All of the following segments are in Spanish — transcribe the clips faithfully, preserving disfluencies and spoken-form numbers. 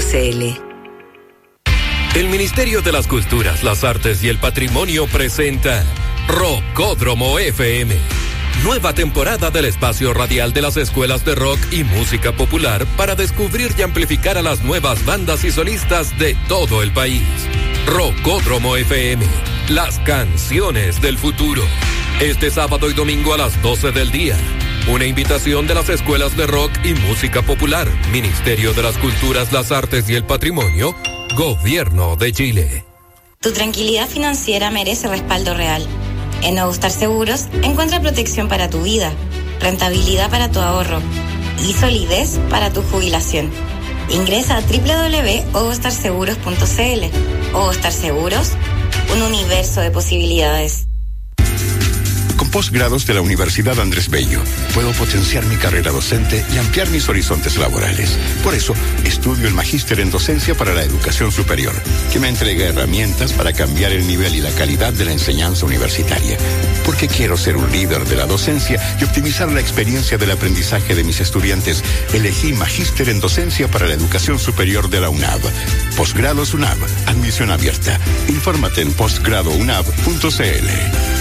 c l. El Ministerio de las Culturas, las Artes y el Patrimonio presenta Rockódromo F M. Nueva temporada del espacio radial de las escuelas de rock y música popular para descubrir y amplificar a las nuevas bandas y solistas de todo el país. Rockódromo F M, las canciones del futuro. Este sábado y domingo a las doce del día. Una invitación de las escuelas de rock y música popular, Ministerio de las Culturas, las Artes y el Patrimonio, Gobierno de Chile. Tu tranquilidad financiera merece respaldo real. En Nuevo Star Seguros encuentra protección para tu vida, rentabilidad para tu ahorro y solidez para tu jubilación. Ingresa a doble u doble u doble u punto ovostar seguros punto c l. Ovostar Seguros, un universo de posibilidades. Con posgrados de la Universidad Andrés Bello, puedo potenciar mi carrera docente y ampliar mis horizontes laborales. Por eso, estudio el Magíster en Docencia para la Educación Superior, que me entrega herramientas para cambiar el nivel y la calidad de la enseñanza universitaria. Porque quiero ser un líder de la docencia y optimizar la experiencia del aprendizaje de mis estudiantes, elegí Magíster en Docencia para la Educación Superior de la UNAV. Posgrados UNAV, admisión abierta. Infórmate en postgrado unab punto c l.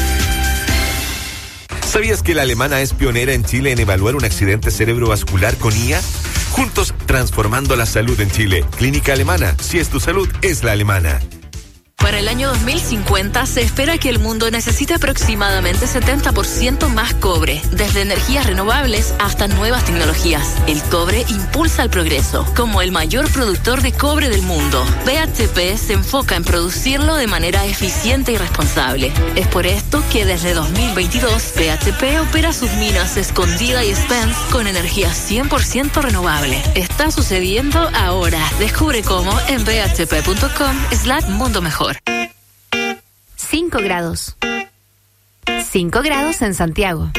¿Sabías que la alemana es pionera en Chile en evaluar un accidente cerebrovascular con I A? Juntos, transformando la salud en Chile. Clínica Alemana. Si es tu salud, es la alemana. Para el año dos mil cincuenta se espera que el mundo necesite aproximadamente setenta por ciento más cobre, desde energías renovables hasta nuevas tecnologías. El cobre impulsa el progreso. Como el mayor productor de cobre del mundo, B H P se enfoca en producirlo de manera eficiente y responsable. Es por esto que desde dos mil veintidós B H P opera sus minas Escondida y Spence con energía cien por ciento renovable. Está sucediendo ahora. Descubre cómo en b h p punto com slash mundo mejor. cinco grados. cinco grados en Santiago.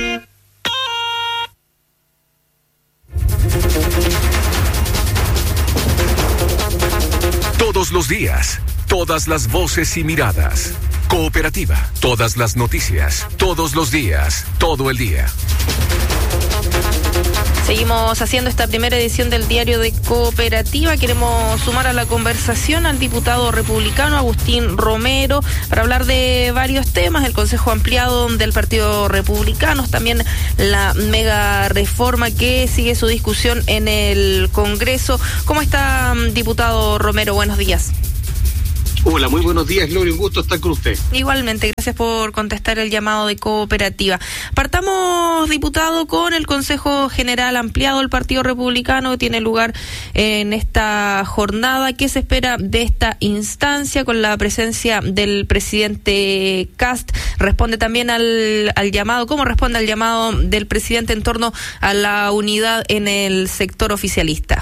Todos los días, todas las voces y miradas. Cooperativa, todas las noticias, todos los días, todo el día. Seguimos haciendo esta primera edición del Diario de Cooperativa. Queremos sumar a la conversación al diputado republicano Agustín Romero para hablar de varios temas, el Consejo Ampliado del Partido Republicano, también la mega reforma que sigue su discusión en el Congreso. ¿Cómo está, diputado Romero? Buenos días. Hola, muy buenos días, Gloria, un gusto estar con usted. Igualmente, gracias por contestar el llamado de Cooperativa. Partamos, diputado, con el Consejo General Ampliado del Partido Republicano que tiene lugar en esta jornada. ¿Qué se espera de esta instancia con la presencia del presidente Kast? Responde también al, al llamado, ¿cómo responde al llamado del presidente en torno a la unidad en el sector oficialista?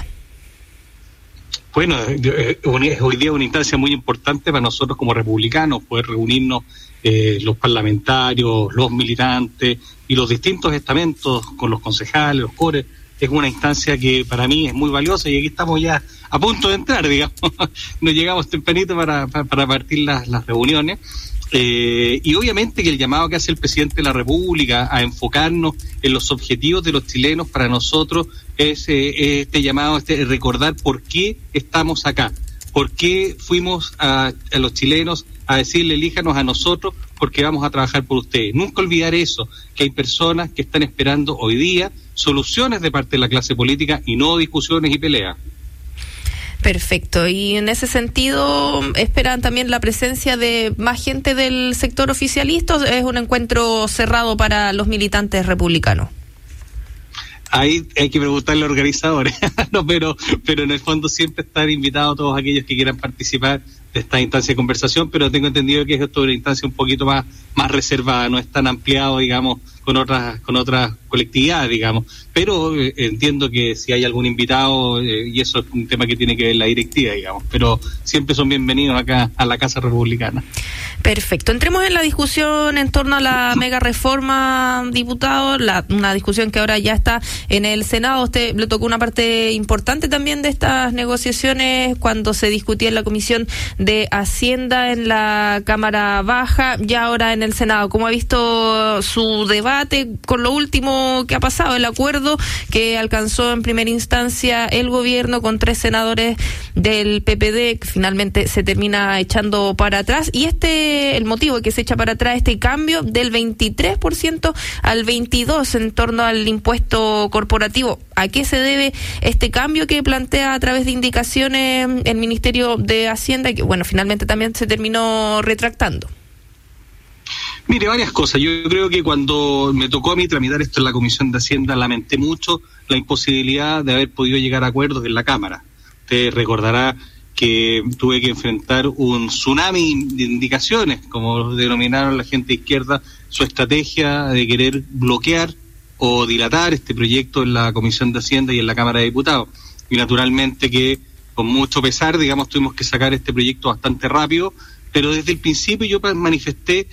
Bueno, hoy día es una instancia muy importante para nosotros como republicanos, poder reunirnos eh, los parlamentarios, los militantes y los distintos estamentos con los concejales, los cores. Es una instancia que para mí es muy valiosa y aquí estamos ya a punto de entrar, digamos. Nos llegamos tempranito para, para, para partir las, las reuniones. Eh, y obviamente que el llamado que hace el presidente de la República a enfocarnos en los objetivos de los chilenos para nosotros es eh, este llamado, este recordar por qué estamos acá, por qué fuimos a, a los chilenos a decirle elíjanos a nosotros porque vamos a trabajar por ustedes. Nunca olvidar eso, que hay personas que están esperando hoy día soluciones de parte de la clase política y no discusiones y peleas. Perfecto. Y en ese sentido, ¿esperan también la presencia de más gente del sector oficialista o es un encuentro cerrado para los militantes republicanos? Ahí hay que preguntarle a los organizadores, no, pero, pero en el fondo siempre están invitados todos aquellos que quieran participar de esta instancia de conversación, pero tengo entendido que esto es una instancia un poquito más, más reservada, no es tan ampliado, digamos, con otras, con otras colectividades, digamos, pero eh, entiendo que si hay algún invitado, eh, y eso es un tema que tiene que ver la directiva, digamos, pero siempre son bienvenidos acá a la Casa Republicana. Perfecto. Entremos en la discusión en torno a la mega reforma, diputado, la, una discusión que ahora ya está en el Senado. Usted le tocó una parte importante también de estas negociaciones cuando se discutía en la Comisión de Hacienda en la Cámara Baja, ya ahora en el Senado. ¿Cómo ha visto su debate con lo último que ha pasado, el acuerdo que alcanzó en primera instancia el gobierno con tres senadores del P P D, que finalmente se termina echando para atrás. Y este, el motivo que se echa para atrás este cambio del veintitrés por ciento al veintidós por ciento en torno al impuesto corporativo. ¿A qué se debe este cambio que plantea a través de indicaciones el Ministerio de Hacienda, que bueno, finalmente también se terminó retractando? Mire, varias cosas. Yo creo que cuando me tocó a mí tramitar esto en la Comisión de Hacienda, lamenté mucho la imposibilidad de haber podido llegar a acuerdos en la Cámara. Usted recordará que tuve que enfrentar un tsunami de indicaciones, como denominaron la gente de izquierda, su estrategia de querer bloquear o dilatar este proyecto en la Comisión de Hacienda y en la Cámara de Diputados. Y naturalmente que con mucho pesar, digamos, tuvimos que sacar este proyecto bastante rápido, pero desde el principio yo manifesté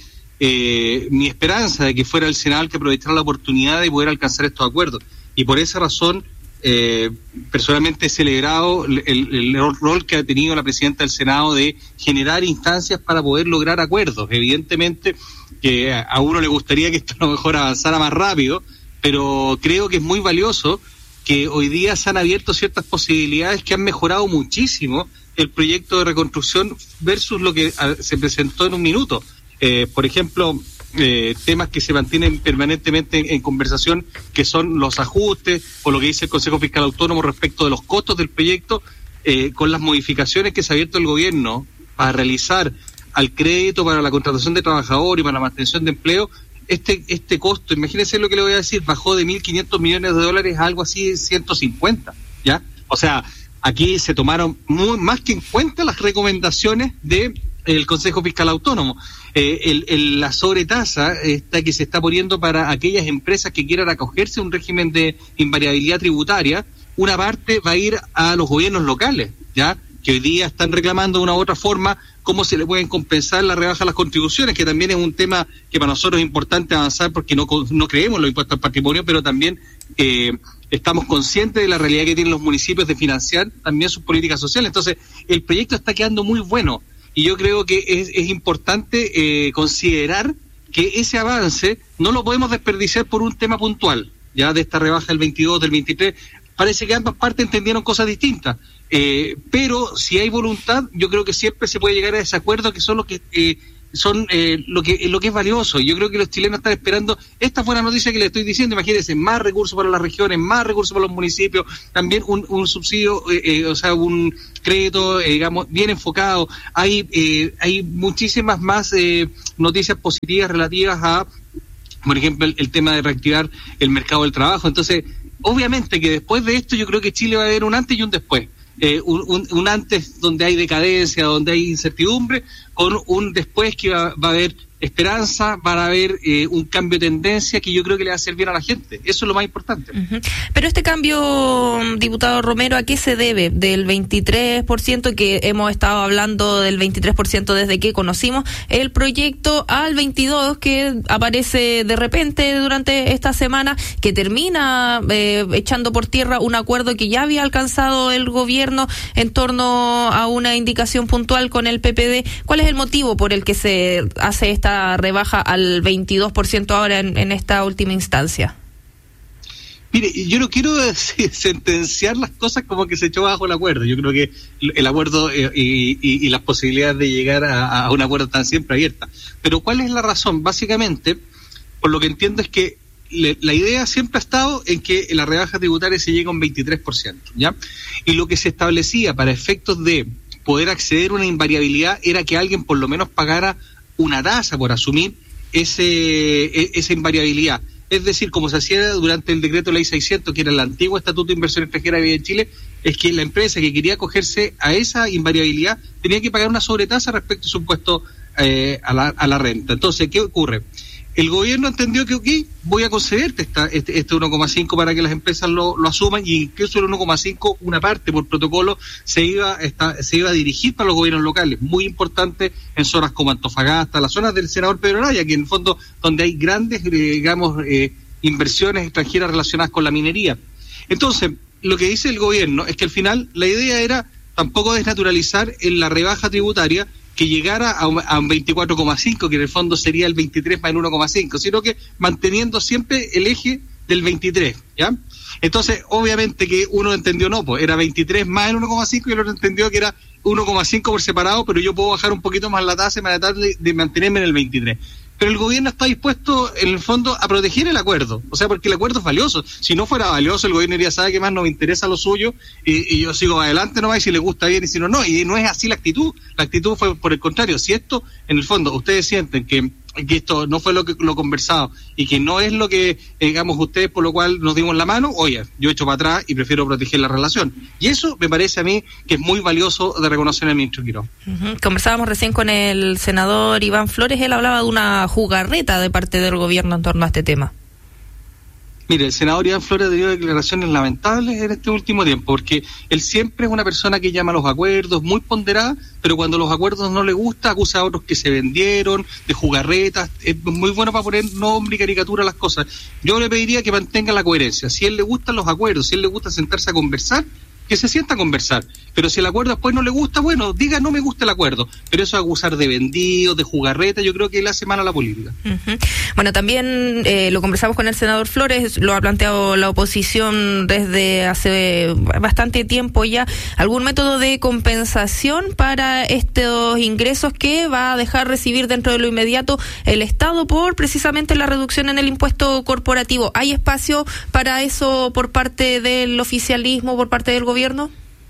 eh, mi esperanza de que fuera el Senado el que aprovechara la oportunidad de poder alcanzar estos acuerdos. Y por esa razón, Eh, personalmente he celebrado el, el rol que ha tenido la presidenta del Senado de generar instancias para poder lograr acuerdos. Evidentemente que a uno le gustaría que esto a lo mejor avanzara más rápido, pero creo que es muy valioso que hoy día se han abierto ciertas posibilidades que han mejorado muchísimo el proyecto de reconstrucción versus lo que a, se presentó en un minuto. Eh, por ejemplo, Eh, temas que se mantienen permanentemente en, en conversación, que son los ajustes o lo que dice el Consejo Fiscal Autónomo respecto de los costos del proyecto, eh, con las modificaciones que se ha abierto el gobierno para realizar al crédito para la contratación de trabajadores y para la mantención de empleo. Este este costo, imagínense lo que le voy a decir, bajó de mil quinientos millones de dólares a algo así de ciento cincuenta, ¿ya? O sea, aquí se tomaron muy, más que en cuenta las recomendaciones de el Consejo Fiscal Autónomo. Eh, el, el, la sobretasa esta que se está poniendo para aquellas empresas que quieran acogerse a un régimen de invariabilidad tributaria, una parte va a ir a los gobiernos locales, ya que hoy día están reclamando de una u otra forma cómo se le pueden compensar la rebaja a las contribuciones, que también es un tema que para nosotros es importante avanzar porque no, no creemos en los impuestos al patrimonio, pero también eh, estamos conscientes de la realidad que tienen los municipios de financiar también sus políticas sociales. Entonces, el proyecto está quedando muy bueno. Y yo creo que es, es importante eh, considerar que ese avance no lo podemos desperdiciar por un tema puntual, ya de esta rebaja del veintidós, del veintitrés. Parece que ambas partes entendieron cosas distintas, eh, pero si hay voluntad, yo creo que siempre se puede llegar a ese acuerdo, que son los que eh, son eh, lo que lo que es valioso. Yo creo que los chilenos están esperando esta buena noticia que les estoy diciendo. Imagínense, más recursos para las regiones, más recursos para los municipios, también un, un subsidio, eh, eh, o sea, un crédito, eh, digamos, bien enfocado. Hay eh, hay muchísimas más eh, noticias positivas relativas a, por ejemplo, el, el tema de reactivar el mercado del trabajo. Entonces, obviamente que después de esto yo creo que Chile va a haber un antes y un después. Eh, un, un, un antes donde hay decadencia, donde hay incertidumbre, con un después que va, va a haber esperanza, va a haber eh, un cambio de tendencia que yo creo que le va a hacer bien a la gente. Eso es lo más importante. Uh-huh. Pero este cambio, diputado Romero, ¿a qué se debe? Del veintitrés por ciento que hemos estado hablando del veintitrés por ciento desde que conocimos el proyecto al veintidós por ciento que aparece de repente durante esta semana, que termina eh, echando por tierra un acuerdo que ya había alcanzado el gobierno en torno a una indicación puntual con el P P D. ¿Cuál es el motivo por el que se hace esta rebaja al veintidós por ciento ahora en, en esta última instancia? Mire, yo no quiero decir, sentenciar las cosas como que se echó bajo el acuerdo. Yo creo que el acuerdo eh, y, y, y las posibilidades de llegar a, a un acuerdo están siempre abiertas. Pero ¿cuál es la razón? Básicamente, por lo que entiendo es que le, la idea siempre ha estado en que la rebaja tributaria se llega a un veintitrés por ciento, ¿ya? Y lo que se establecía para efectos de poder acceder a una invariabilidad era que alguien por lo menos pagara una tasa por asumir ese esa invariabilidad. Es decir, como se hacía durante el decreto ley seiscientos, que era el antiguo Estatuto de Inversión Extranjera en Chile, es que la empresa que quería acogerse a esa invariabilidad tenía que pagar una sobretasa respecto a su impuesto eh, a, la, a la renta. Entonces, ¿qué ocurre? El gobierno entendió que, ok, voy a concederte esta, este, este uno coma cinco para que las empresas lo, lo asuman, y incluso el uno coma cinco, una parte por protocolo, se iba, esta, se iba a dirigir para los gobiernos locales, muy importante en zonas como Antofagasta, las zonas del senador Pedro Araya, que en el fondo donde hay grandes, eh, digamos, eh, inversiones extranjeras relacionadas con la minería. Entonces, lo que dice el gobierno es que al final la idea era tampoco desnaturalizar en la rebaja tributaria que llegara a un, a un veinticuatro coma cinco, que en el fondo sería el veintitrés más el uno coma cinco, sino que manteniendo siempre el eje del veintitrés, ¿ya? Entonces, obviamente que uno entendió, no, pues era veintitrés más el uno coma cinco y el otro entendió que era uno coma cinco por separado, pero yo puedo bajar un poquito más la tasa y me tratar de, de mantenerme en el veintitrés. Pero el gobierno está dispuesto, en el fondo, a proteger el acuerdo. O sea, porque el acuerdo es valioso. Si no fuera valioso, el gobierno diría, sabe que más no me interesa lo suyo y, y yo sigo adelante nomás y si le gusta bien y si no, no. Y no es así la actitud. La actitud fue por el contrario. Si esto, en el fondo, ustedes sienten que que esto no fue lo que lo conversado y que no es lo que, digamos, ustedes por lo cual nos dimos la mano, oye, yo echo para atrás y prefiero proteger la relación. Y eso me parece a mí que es muy valioso de reconocer al ministro Quirós. Uh-huh. Conversábamos recién con el senador Iván Flores, él hablaba de una jugarreta de parte del gobierno en torno a este tema. Mire, el senador Iván Flores ha tenido declaraciones lamentables en este último tiempo, porque él siempre es una persona que llama a los acuerdos, muy ponderada, pero cuando los acuerdos no le gusta, acusa a otros que se vendieron, de jugarretas, es muy bueno para poner nombre y caricatura a las cosas. Yo le pediría que mantenga la coherencia. Si a él le gustan los acuerdos, si a él le gusta sentarse a conversar, que se sienta a conversar. Pero si el acuerdo después no le gusta, bueno, diga no me gusta el acuerdo. Pero eso de acusar de vendidos, de jugarreta, yo creo que le hace mal a la política. Uh-huh. Bueno, también eh, lo conversamos con el senador Flores, lo ha planteado la oposición desde hace bastante tiempo ya, algún método de compensación para estos ingresos que va a dejar recibir dentro de lo inmediato el Estado por precisamente la reducción en el impuesto corporativo. ¿Hay espacio para eso por parte del oficialismo, por parte del gobierno?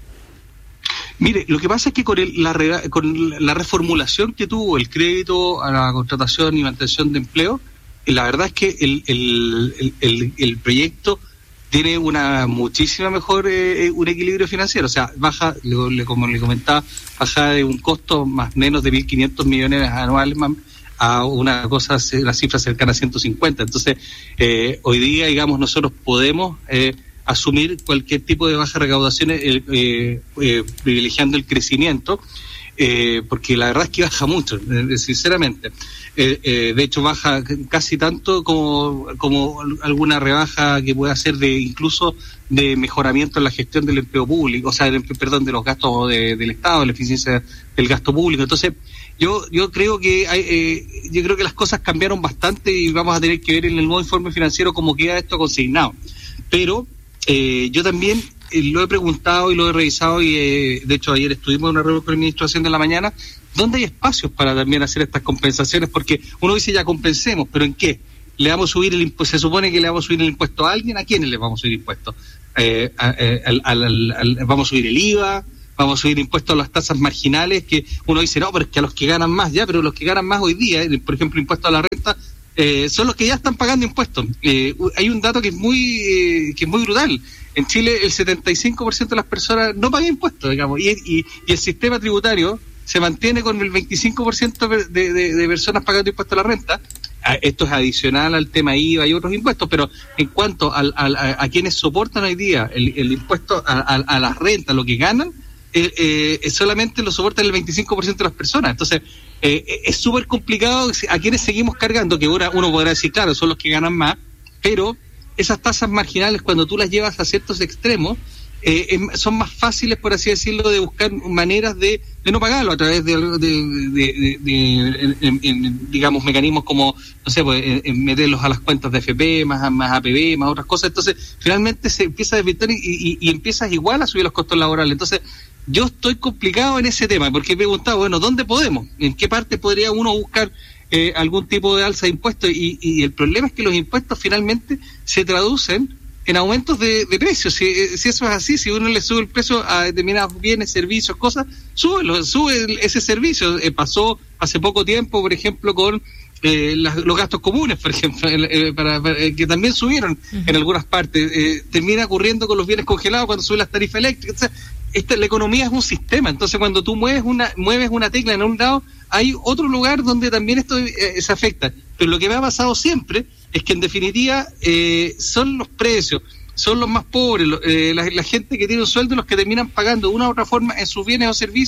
Mire, lo que pasa es que con, el, la, re, con la reformulación que tuvo el crédito a la contratación y mantención de empleo, la verdad es que el, el, el, el, el proyecto tiene una muchísima mejor eh, un equilibrio financiero, o sea, baja, le, como le comentaba, baja de un costo más o menos de mil quinientos millones anuales más, a una cosa, una cifra cercana a ciento cincuenta. Entonces, eh, hoy día, digamos, nosotros podemos eh, asumir cualquier tipo de baja recaudación eh, eh, eh, privilegiando el crecimiento, eh, porque la verdad es que baja mucho, eh, sinceramente. Eh, eh, de hecho, baja casi tanto como, como alguna rebaja que pueda hacer de incluso de mejoramiento en la gestión del empleo público, o sea, del, perdón, de los gastos de, del Estado, la eficiencia del gasto público. Entonces, yo yo creo que hay, eh, yo creo que las cosas cambiaron bastante y vamos a tener que ver en el nuevo informe financiero cómo queda esto consignado. Pero Eh, yo también eh, lo he preguntado y lo he revisado y eh, de hecho ayer estuvimos en una reunión con el ministro de Hacienda en la mañana, ¿dónde hay espacios para también hacer estas compensaciones? Porque uno dice ya compensemos, ¿pero en qué? ¿Le vamos a subir el impuesto? ¿Se supone que le vamos a subir el impuesto a alguien? ¿A quiénes le vamos a subir impuestos? Eh, a, a, al, al, al, ¿Vamos a subir el I V A? ¿Vamos a subir impuestos a las tasas marginales? Que uno dice, no, pero es que a los que ganan más, ya, pero los que ganan más hoy día, eh, por ejemplo, impuesto a la renta, Eh, son los que ya están pagando impuestos. Eh, hay un dato que es muy eh, que es muy brutal. En Chile el setenta y cinco por ciento de las personas no pagan impuestos, digamos, y, y, y el sistema tributario se mantiene con el veinticinco por ciento de, de, de personas pagando impuestos a la renta. Esto es adicional al tema I V A y otros impuestos, pero en cuanto al, al, a, a quienes soportan hoy día el, el impuesto a, a, a las rentas, lo que ganan, eh, eh, solamente lo soportan el veinticinco por ciento de las personas. Entonces, eh, es súper complicado a quienes seguimos cargando, que ahora uno podrá decir, claro, son los que ganan más, pero esas tasas marginales, cuando tú las llevas a ciertos extremos, eh, son más fáciles, por así decirlo, de buscar maneras de, de no pagarlo a través de, de, de, de, de en, en, digamos, mecanismos como, no sé, pues, en, en meterlos a las cuentas de F P, más, más A P B, más otras cosas. Entonces, finalmente se empieza a desvirtuar y, y, y empiezas igual a subir los costos laborales. Entonces, yo estoy complicado en ese tema, porque he preguntado, bueno, ¿dónde podemos? ¿En qué parte podría uno buscar eh, algún tipo de alza de impuestos? Y, y el problema es que los impuestos finalmente se traducen en aumentos de, de precios. Si, si eso es así, si uno le sube el precio a determinados bienes, servicios, cosas, sube, sube ese servicio. Eh, pasó hace poco tiempo, por ejemplo, con eh, las, los gastos comunes, por ejemplo, eh, para, para, eh, que también subieron uh-huh. en algunas partes. Eh, termina ocurriendo con los bienes congelados cuando suben las tarifas eléctricas. O sea, esta, la economía es un sistema, entonces cuando tú mueves una mueves una tecla en un lado, hay otro lugar donde también esto eh, se afecta. Pero lo que me ha pasado siempre es que en definitiva eh, son los precios, son los más pobres, eh, la, la gente que tiene un sueldo, los que terminan pagando de una u otra forma en sus bienes o servicios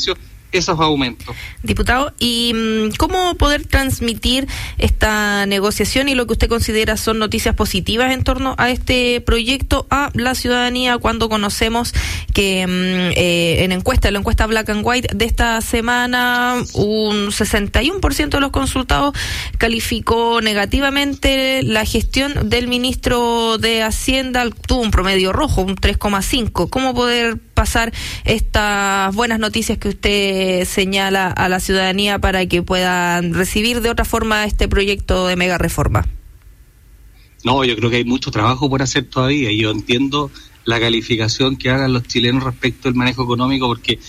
esos aumentos. Diputado, ¿y cómo poder transmitir esta negociación y lo que usted considera son noticias positivas en torno a este proyecto a la ciudadanía cuando conocemos que eh, en encuesta, la encuesta Black and White de esta semana, un sesenta y uno por ciento de los consultados calificó negativamente la gestión del ministro de Hacienda, tuvo un promedio rojo, un tres coma cinco? ¿Cómo poder pasar estas buenas noticias que usted señala a la ciudadanía para que puedan recibir de otra forma este proyecto de mega reforma? No, yo creo que hay mucho trabajo por hacer todavía. Yo entiendo la calificación que hagan los chilenos respecto al manejo económico, porque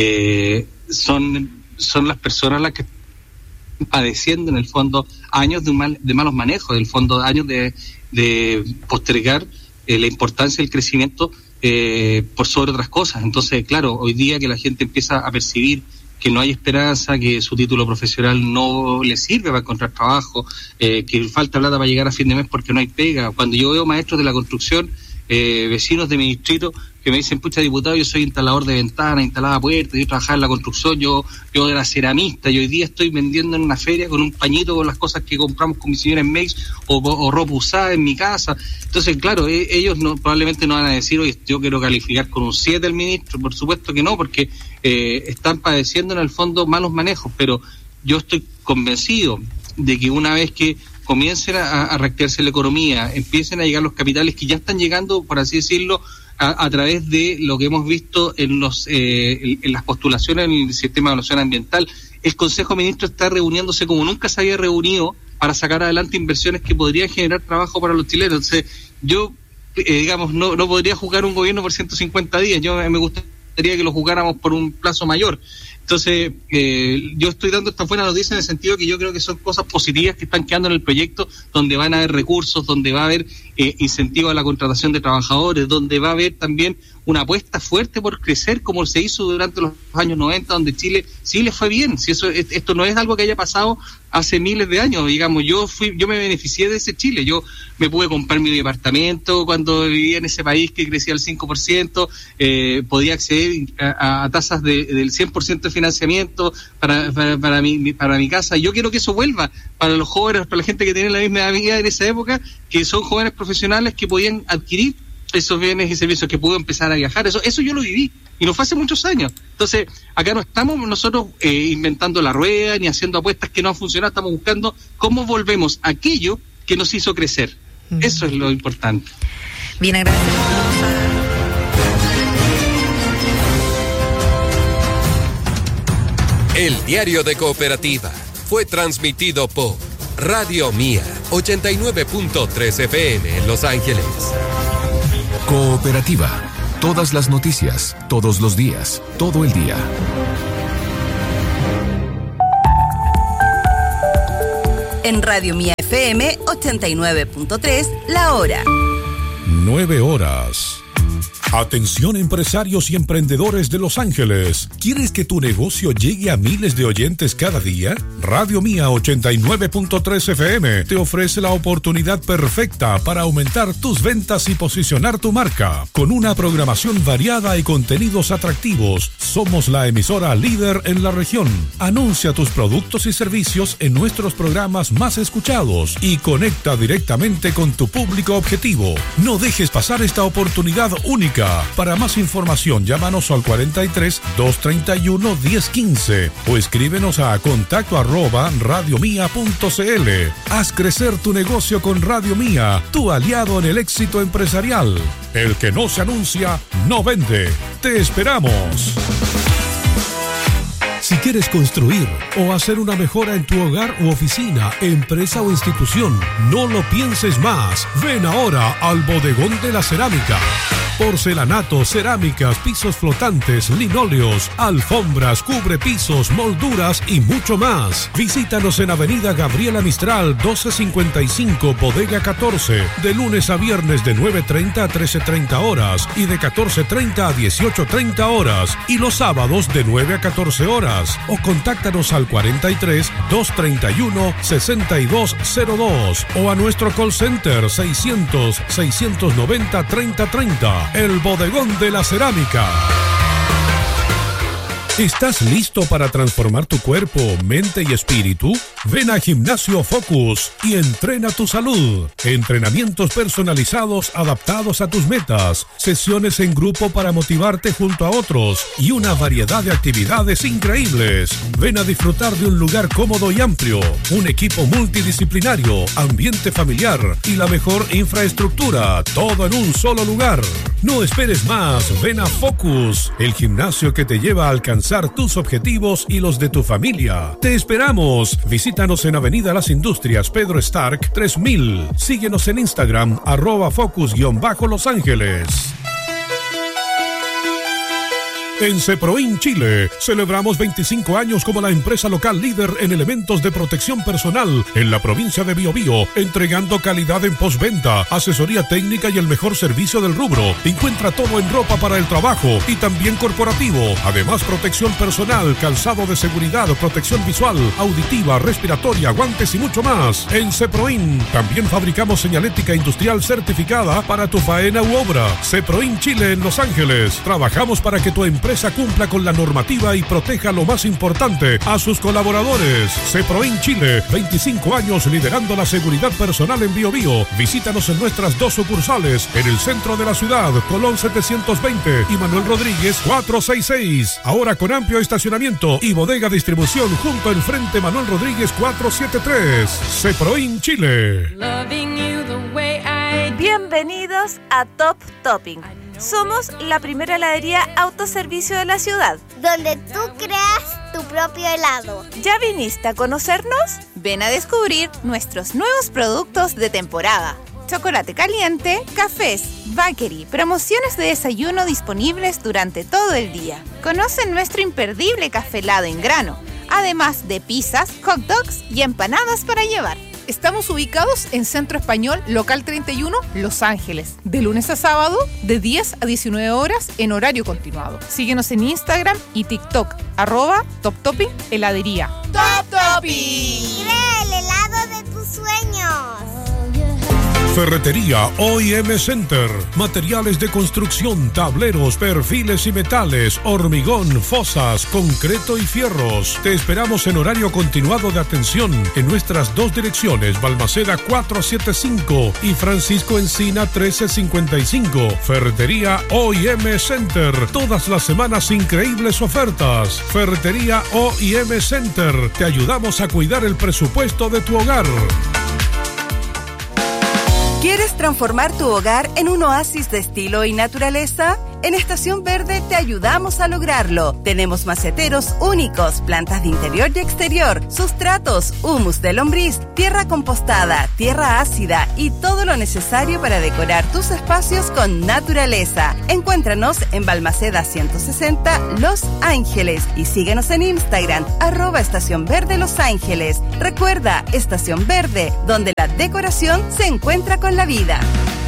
eh, son, son las personas las que están padeciendo en el fondo años de, un mal, de malos manejos, en el fondo años de, de postergar eh, la importancia del crecimiento eh, por sobre otras cosas. Entonces, claro, hoy día que la gente empieza a percibir que no hay esperanza, que su título profesional no le sirve para encontrar trabajo, eh, que falta plata para llegar a fin de mes porque no hay pega. Cuando yo veo maestros de la construcción, eh, vecinos de mi distrito, que me dicen, pucha, diputado, yo soy instalador de ventanas, instalaba puertas, yo trabajaba en la construcción, yo yo era ceramista, y hoy día estoy vendiendo en una feria con un pañito con las cosas que compramos con mi señora en Mex, o, o ropa usada en mi casa. Entonces, claro, eh, ellos no probablemente no van a decir, oye, yo quiero calificar con un siete al ministro, por supuesto que no, porque eh, están padeciendo en el fondo malos manejos, pero yo estoy convencido de que una vez que comiencen a, a reactivarse la economía, empiecen a llegar los capitales que ya están llegando, por así decirlo, a, a través de lo que hemos visto en los eh, en las postulaciones en el sistema de evaluación ambiental. El Consejo de Ministros está reuniéndose como nunca se había reunido para sacar adelante inversiones que podrían generar trabajo para los chilenos. Entonces, yo, eh, digamos, no, no podría jugar un gobierno por ciento cincuenta días. Yo me gustaría que lo jugáramos por un plazo mayor. Entonces, eh, yo estoy dando esta buena noticia en el sentido que yo creo que son cosas positivas que están quedando en el proyecto, donde van a haber recursos, donde va a haber eh, incentivo a la contratación de trabajadores, donde va a haber también una apuesta fuerte por crecer como se hizo durante los años noventa, donde Chile sí le fue bien. Si eso, esto no es algo que haya pasado hace miles de años, digamos, yo fui, yo me beneficié de ese Chile, yo me pude comprar mi departamento cuando vivía en ese país que crecía al cinco por ciento, eh, podía acceder a, a tasas de, del cien por ciento de financiamiento para, para, para, mi, para mi casa. Yo quiero que eso vuelva para los jóvenes, para la gente que tiene la misma vida en esa época, que son jóvenes profesionales que podían adquirir esos bienes y servicios, que pudo empezar a viajar. Eso eso yo lo viví, y no fue hace muchos años. Entonces, acá no estamos nosotros eh, inventando la rueda, ni haciendo apuestas que no han funcionado, estamos buscando cómo volvemos a aquello que nos hizo crecer. Uh-huh. Eso es lo importante. Bien, agradecido. El Diario de Cooperativa fue transmitido por Radio Mía, ochenta y nueve punto tres F M en Los Ángeles. Cooperativa. Todas las noticias, todos los días, todo el día. En Radio Mía F M ochenta y nueve punto tres, la hora. Nueve horas. Atención, empresarios y emprendedores de Los Ángeles. ¿Quieres que tu negocio llegue a miles de oyentes cada día? Radio Mía ochenta y nueve punto tres F M te ofrece la oportunidad perfecta para aumentar tus ventas y posicionar tu marca. Con una programación variada y contenidos atractivos, somos la emisora líder en la región. Anuncia tus productos y servicios en nuestros programas más escuchados y conecta directamente con tu público objetivo. No dejes pasar esta oportunidad única. Para más información, llámanos al cuarenta y tres, doscientos treinta y uno, diez quince o escríbenos a contacto arroba radiomía punto cl. Haz crecer tu negocio con Radio Mía, tu aliado en el éxito empresarial. El que no se anuncia, no vende. Te esperamos. Si quieres construir o hacer una mejora en tu hogar u oficina, empresa o institución, no lo pienses más. Ven ahora al Bodegón de la Cerámica. Porcelanato, cerámicas, pisos flotantes, linóleos, alfombras, cubrepisos, molduras y mucho más. Visítanos en Avenida Gabriela Mistral, doce cincuenta y cinco, Bodega catorce, de lunes a viernes de nueve treinta a trece treinta horas y de catorce treinta a dieciocho treinta horas, y los sábados de nueve a catorce horas. O contáctanos al cuarenta y tres, doscientos treinta y uno, sesenta y dos cero dos o a nuestro call center seiscientos, seiscientos noventa, treinta treinta. El Bodegón de la Cerámica. ¿Estás listo para transformar tu cuerpo, mente y espíritu? Ven a Gimnasio Focus y entrena tu salud. Entrenamientos personalizados adaptados a tus metas, sesiones en grupo para motivarte junto a otros y una variedad de actividades increíbles. Ven a disfrutar de un lugar cómodo y amplio, un equipo multidisciplinario, ambiente familiar y la mejor infraestructura, todo en un solo lugar. No esperes más, ven a Focus, el gimnasio que te lleva a alcanzar tus objetivos y los de tu familia. Te esperamos. Visítanos en Avenida Las Industrias, Pedro Stark, tres mil. Síguenos en Instagram, arroba Focus-Los Ángeles. En Ceproin Chile, celebramos veinticinco años como la empresa local líder en elementos de protección personal en la provincia de Biobío, entregando calidad en postventa, asesoría técnica y el mejor servicio del rubro. Encuentra todo en ropa para el trabajo y también corporativo. Además, protección personal, calzado de seguridad, protección visual, auditiva, respiratoria, guantes y mucho más. En Ceproin, también fabricamos señalética industrial certificada para tu faena u obra. Ceproin Chile en Los Ángeles. Trabajamos para que tu empresa cumpla con la normativa y proteja lo más importante, a sus colaboradores. Ceproin Chile, veinticinco años liderando la seguridad personal en Biobío. Visítanos en nuestras dos sucursales, en el centro de la ciudad, Colón setecientos veinte y Manuel Rodríguez cuatrocientos sesenta y seis. Ahora con amplio estacionamiento y bodega distribución junto al frente Manuel Rodríguez cuatrocientos setenta y tres. Ceproin Chile. Bienvenidos a Top Topping. Somos la primera heladería autoservicio de la ciudad, donde tú creas tu propio helado. ¿Ya viniste a conocernos? Ven a descubrir nuestros nuevos productos de temporada. Chocolate caliente, cafés, bakery, promociones de desayuno disponibles durante todo el día. Conocen nuestro imperdible café helado en grano, además de pizzas, hot dogs y empanadas para llevar. Estamos ubicados en Centro Español, local treinta y uno, Los Ángeles, de lunes a sábado, de diez a diecinueve horas en horario continuado. Síguenos en Instagram y TikTok, arroba Top Topping Heladería. ¡Top Topping! ¡Crea el helado de tus sueños! Ferretería O I M Center. Materiales de construcción, tableros, perfiles y metales, hormigón, fosas, concreto y fierros. Te esperamos en horario continuado de atención en nuestras dos direcciones, Balmaceda cuatrocientos setenta y cinco y Francisco Encina trece cincuenta y cinco. Ferretería O I M Center. Todas las semanas increíbles ofertas. Ferretería O I M Center. Te ayudamos a cuidar el presupuesto de tu hogar. ¿Quieres transformar tu hogar en un oasis de estilo y naturaleza? En Estación Verde te ayudamos a lograrlo. Tenemos maceteros únicos, plantas de interior y exterior, sustratos, humus de lombriz, tierra compostada, tierra ácida y todo lo necesario para decorar tus espacios con naturaleza. Encuéntranos en Balmaceda ciento sesenta, Los Ángeles, y síguenos en Instagram, arroba Estación Verde Los Ángeles. Recuerda, Estación Verde, donde la decoración se encuentra con la vida.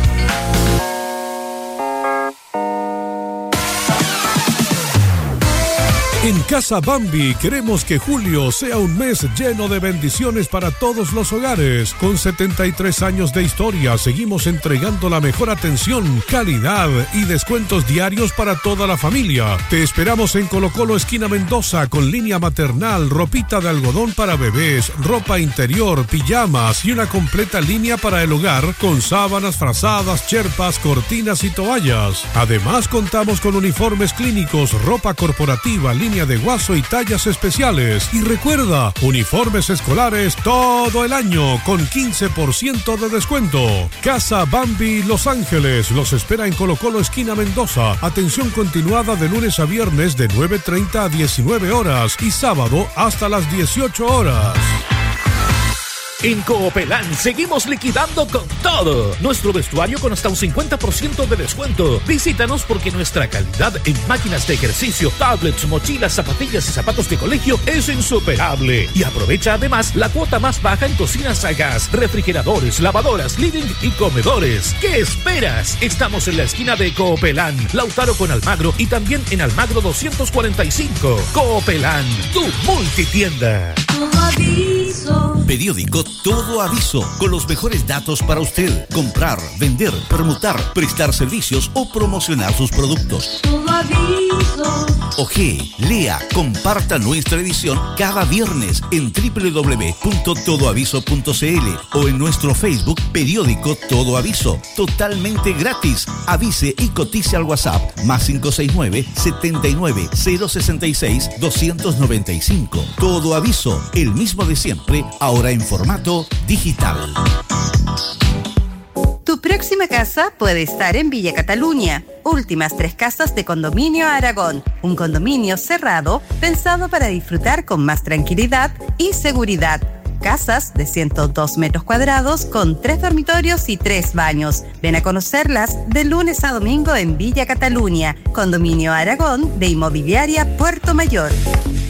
En Casa Bambi queremos que julio sea un mes lleno de bendiciones para todos los hogares. Con setenta y tres años de historia, seguimos entregando la mejor atención, calidad y descuentos diarios para toda la familia. Te esperamos en Colo Colo, esquina Mendoza, con línea maternal, ropita de algodón para bebés, ropa interior, pijamas y una completa línea para el hogar con sábanas, frazadas, cherpas, cortinas y toallas. Además, contamos con uniformes clínicos, ropa corporativa, línea de guaso y tallas especiales. Y recuerda, uniformes escolares todo el año con quince por ciento de descuento. Casa Bambi Los Ángeles los espera en Colo Colo, esquina Mendoza. Atención continuada de lunes a viernes de nueve treinta a diecinueve horas y sábado hasta las dieciocho horas. En Coopelán seguimos liquidando con todo. Nuestro vestuario con hasta un cincuenta por ciento de descuento. Visítanos porque nuestra calidad en máquinas de ejercicio, tablets, mochilas, zapatillas y zapatos de colegio es insuperable. Y aprovecha además la cuota más baja en cocinas a gas, refrigeradores, lavadoras, living y comedores. ¿Qué esperas? Estamos en la esquina de Coopelán, Lautaro con Almagro y también en Almagro doscientos cuarenta y cinco. Coopelán, tu multitienda. Periódico Todo Aviso, con los mejores datos para usted. Comprar, vender, permutar, prestar servicios o promocionar sus productos. Todo Aviso. Oje, lea, comparta nuestra edición cada viernes en doble u doble u doble u punto todo aviso punto c l o en nuestro Facebook periódico Todo Aviso. Totalmente gratis. Avise y cotice al WhatsApp más cinco seis nueve, setenta y nueve, cero sesenta y seis, doscientos noventa y cinco. Todo Aviso, el mismo de siempre, ahora en formato digital. Tu próxima casa puede estar en Villa Cataluña. Últimas tres casas de Condominio Aragón. Un condominio cerrado pensado para disfrutar con más tranquilidad y seguridad. Casas de ciento dos metros cuadrados con tres dormitorios y tres baños. Ven a conocerlas de lunes a domingo en Villa Cataluña. Condominio Aragón de Inmobiliaria Puerto Mayor.